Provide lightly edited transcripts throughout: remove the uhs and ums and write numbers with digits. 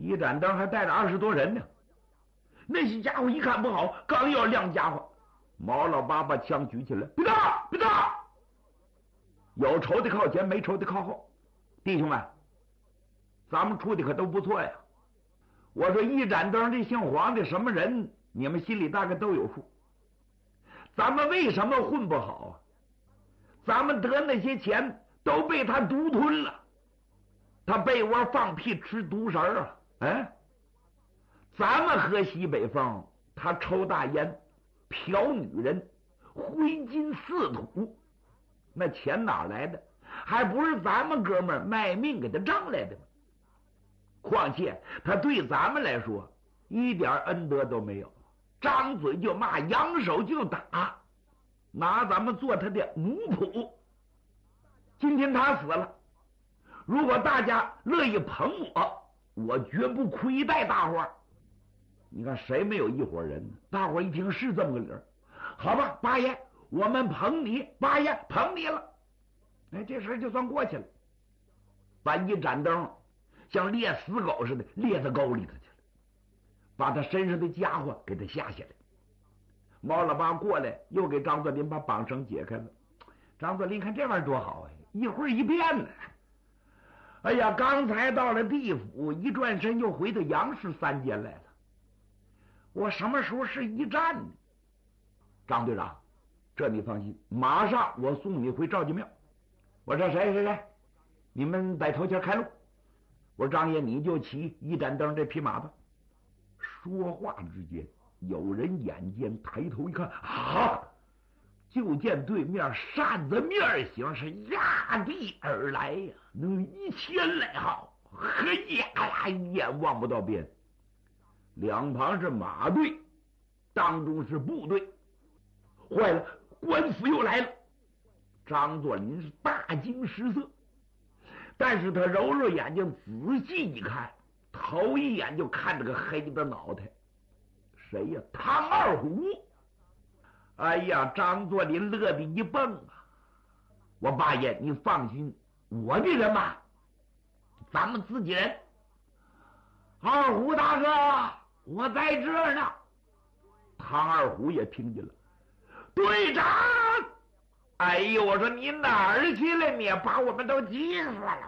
一盏灯还带着20多人呢。那些家伙一看不好，刚要亮家伙，毛老八把枪举起来，别动，别动！有仇的靠前，没仇的靠后。弟兄们，咱们处的可都不错呀。我说一盏灯这姓黄的什么人，你们心里大概都有数。咱们为什么混不好啊？咱们得那些钱都被他独吞了，他被窝放屁吃独食啊！哎，咱们喝西北风，他抽大烟，嫖女人，挥金似土，那钱哪来的？还不是咱们哥们儿卖命给他挣来的吗？况且他对咱们来说一点恩德都没有，张嘴就骂，扬手就打，拿咱们做他的奴仆。今天他死了，如果大家乐意捧我，我绝不亏待大伙儿。你看谁没有一伙人呢？大伙儿一听是这么个理儿，好吧，八爷，我们捧你，八爷捧你了。哎，这事就算过去了。把一盏灯像猎死狗似的猎到沟里头去了，把他身上的家伙给他下下来。毛老八过来又给张作霖把绑绳解开了。张作霖看这玩意儿多好啊，一会儿一变呢。哎呀，刚才到了地府，一转身又回到杨氏三间来了。我什么时候是一战呢？张队长，这你放心，马上我送你回赵家庙。我说谁，你们在头前开路。我说张爷，你就骑一盏灯这匹马吧。说话之间，有人眼尖抬头一看，啊！就见对面扇子面形是压地而来呀，能1000来号，嘿呀，一眼望不到边。两旁是马队，当中是部队。坏了，官府又来了！张作霖是大惊失色，但是他揉揉眼睛仔细一看，头一眼就看着个黑的脑袋。谁呀？唐二虎！哎呀，张作霖乐得一蹦啊！我八爷，你放心，我的人嘛，咱们自己人。二虎大哥，我在这儿呢。唐二虎也听见了，队长！哎呦，我说你哪儿去了？你把我们都急死了！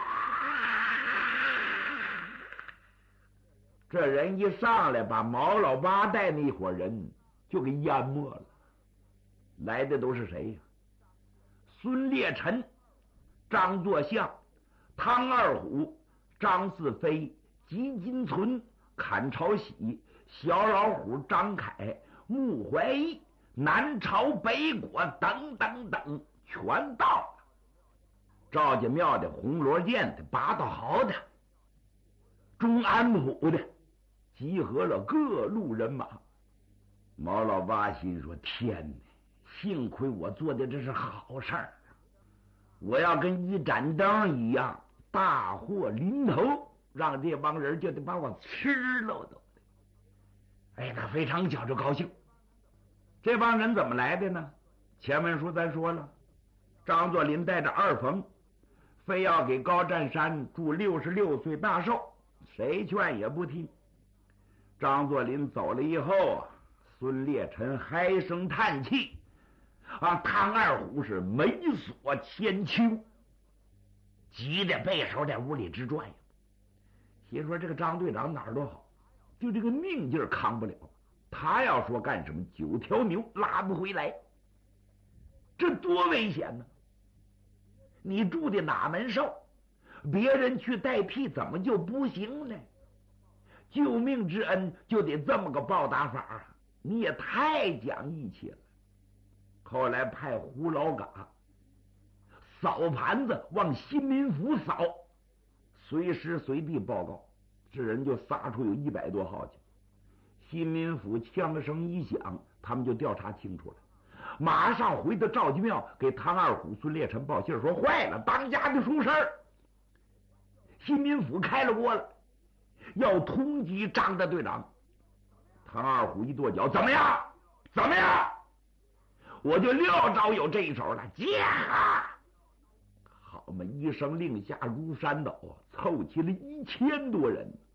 这人一上来，把毛老八带那伙人就给淹没了。来的都是谁呀？孙烈臣、张作相、汤二虎、张四飞、吉金存、坎朝喜、小老虎张凯、穆怀义、南朝北果等等等，全到了。赵家庙的、红罗殿的、八道豪的、中安府的，集合了各路人马。毛老八心说：天哪，幸亏我做的这是好事儿，我要跟一盏灯一样，大祸临头，让这帮人就得把我吃了都。哎，他非常觉着高兴。这帮人怎么来的呢？前文书咱说了，张作霖带着二冯，非要给高占山祝66岁大寿，谁劝也不听。张作霖走了以后啊，孙烈臣唉声叹气啊，汤二虎是眉锁千秋，急得背手在屋里直转呀。心说这个张队长哪儿都好，就这个命劲儿扛不了，他要说干什么，9条牛拉不回来，这多危险呢！你住的哪门寿，别人去代替怎么就不行呢？救命之恩就得这么个报答法，你也太讲义气了。后来派胡老嘎扫盘子往新民府扫，随时随地报告，这人就撒出有100多号去。新民府枪声一响，他们就调查清楚了，马上回到赵家庙给汤二虎、孙烈臣报信说：坏了，当家的出事儿，新民府开了锅了，要通缉张大队长。唐二虎一跺脚：怎么样？怎么样？我就料着有这一手了，接啊！好嘛，一声令下如山倒啊，凑齐了1000多人。